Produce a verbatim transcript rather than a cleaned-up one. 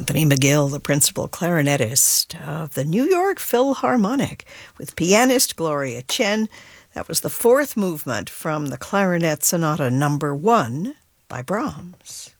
Anthony McGill, the principal clarinetist of the New York Philharmonic, with pianist Gloria Chen. That was the fourth movement from the Clarinet Sonata Number One by Brahms.